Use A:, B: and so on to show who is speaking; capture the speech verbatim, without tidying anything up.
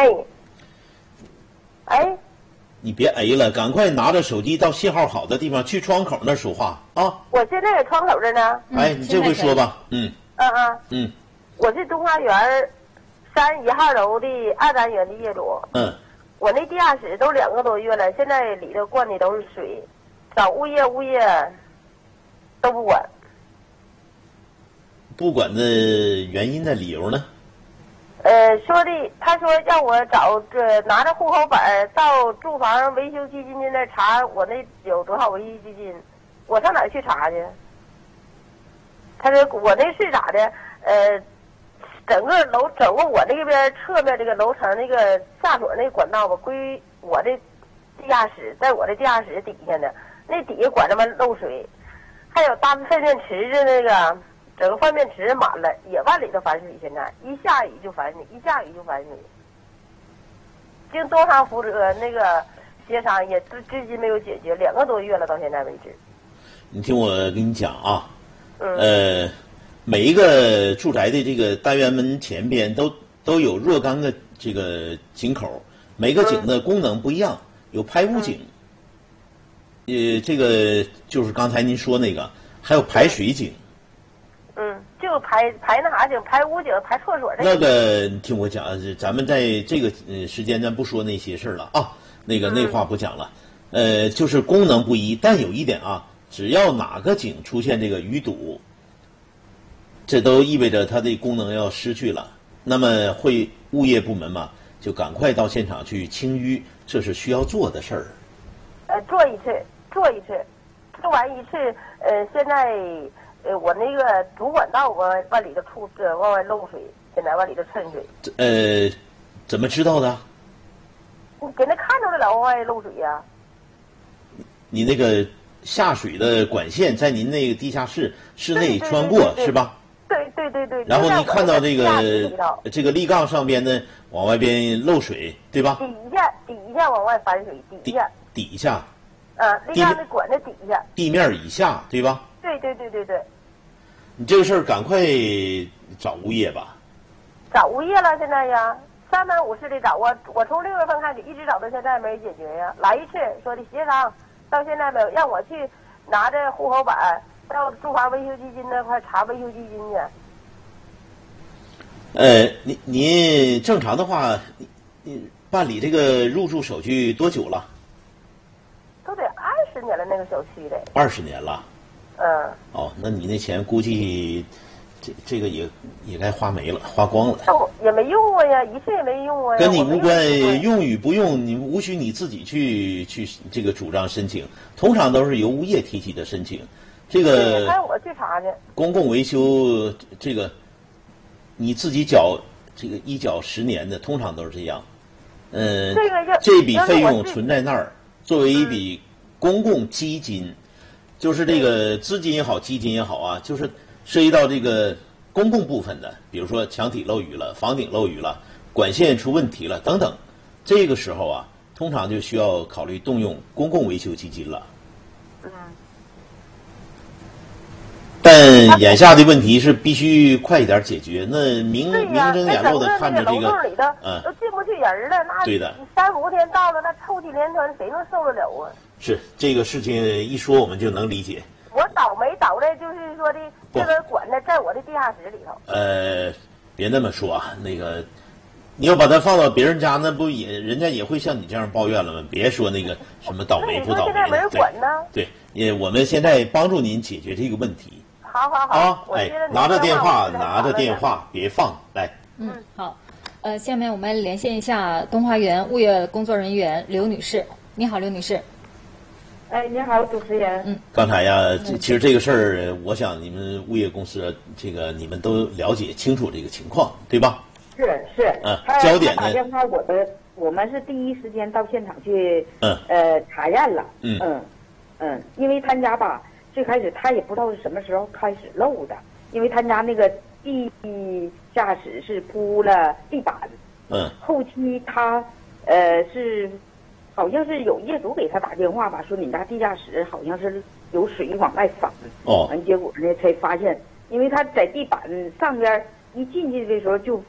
A: 哎，哎，
B: 你别哎了，赶快拿着手机到信号好的地方去窗口那儿说话啊！
A: 我现在在窗口这呢。
B: 哎，你这回说吧，嗯
A: 嗯嗯
B: 嗯
A: 我是东花园三一号楼的二单元的业主。
B: 嗯，
A: 我那地下室都两个多月了，现在里头灌的都是水，找物业物业都不管。
B: 不管的原因的理由呢？
A: 呃，说的他说让我找这拿着户口本到住房维修基金那儿查我那有多少维修基金，我上哪儿去查去？他说我那是咋的？呃，整个楼整个我那边侧面这个楼层那个下水那个管道吧，归我的地下室，在我的地下室底下呢，那底下管他妈漏水，还有大粪便池子那个。整个粪便池满了，也往里头反水。现在一下雨就反水，一下雨就反水。经东方福泽那个协商，也至至今没有解决，两个多月了，到现在为止。
B: 你听我跟你讲啊，
A: 嗯、
B: 呃，每一个住宅的这个单元门前边都都有若干个这个井口，每个井的功能不一样，有排污井，呃，这个就是刚才您说那个，还有排水井。
A: 嗯，就排排那啥井，排污井，排厕所这
B: 那个，你听我讲，咱们在这个呃时间咱不说那些事儿了啊，那个那话不讲了。呃，就是功能不一，但有一点啊，只要哪个井出现这个淤堵，这都意味着它的功能要失去了。那么会物业部门嘛，就赶快到现场去清淤，这是需要做的事儿。
A: 呃，做一次，做一次，做完一次，呃，现在。呃，我那个主管道往往里头出，呃，往外漏水，现在往里头渗水。
B: 呃，怎么知道的？
A: 你给那看着了，往外漏水呀、啊。
B: 你那个下水的管线在您那个地下室室内穿过是吧？
A: 对对对对。
B: 然后你看到这个这个立杠上边呢，往外边漏水，对吧？
A: 底下底下往外反水，底下。
B: 底下。
A: 啊，立杠的管子底下。
B: 地面以下，对吧？
A: 对对对对对。
B: 你这个事儿赶快找物业吧。
A: 找物业了，现在呀，三番五次的找我，我从六月份开始一直找到现在没解决呀。来一次说的协商，到现在没有，让我去拿着户口本到住房维修基金那块查维修基金去。
B: 呃，你你正常的话，你你办理这个入住手续多久了？
A: 都得二十年了，那个小区的。
B: 二十年了。
A: 嗯。
B: 哦，那你那钱估计，这这个也也该花没了，花光了。
A: 也没用过呀，一次也没用过呀。
B: 跟你无关，用与不用，你无需你自己去去这个主张申请，通常都是由物业提起的申请。这个。
A: 还我去查去。
B: 公共维修这个，你自己缴这个一缴十年的，通常都是这样。嗯、呃，
A: 这个
B: 这笔费用存在那儿，作为一笔公共基金。嗯，就是这个资金也好，基金也好啊，就是涉及到这个公共部分的，比如说墙体漏雨了、房顶漏雨了、管线出问题了等等，这个时候啊，通常就需要考虑动用公共维修基金了。
A: 嗯。
B: 但眼下的问题是必须快一点解决，那明明睁眼露的看着这个，
A: 嗯，都进不去人了，那
B: 对的，
A: 三伏天到了，那臭气连团，谁能受得了啊？
B: 是这个事情一说，我们就能理解。
A: 我倒霉倒的就是说的，这个管子在我的地下室里头。
B: 呃，别那么说啊，那个，你要把它放到别人家，那不也人家也会像你这样抱怨了吗？别说那个什么倒霉不倒霉的。
A: 现在没人管呢。
B: 对，也我们现在帮助您解决这个问题。
A: 好好好。
B: 啊，哎，拿着电话，拿着电话，别放，来。
C: 嗯，好，呃，下面我们连线一下东华园物业工作人员刘女士。你好，刘女士。
D: 哎，你好，主持人。
B: 嗯，刚才呀，这其实这个事儿，我想你们物业公司这个你们都了解清楚这个情况，对吧？
D: 是是。
B: 嗯，焦点呢？
D: 打电话，我的我们是第一时间到现场去，
B: 嗯，
D: 呃，查验了。
B: 嗯
D: 嗯嗯，因为他家吧，最开始他也不知道是什么时候开始漏的，因为他家那个地下室是铺了地板。
B: 嗯。
D: 后期他呃是。好像是有业主给他打电话吧，说你家地下室好像是有水往外淌。
B: 哦。
D: 完结果呢，才发现，因为他在地板上边一进去的时候就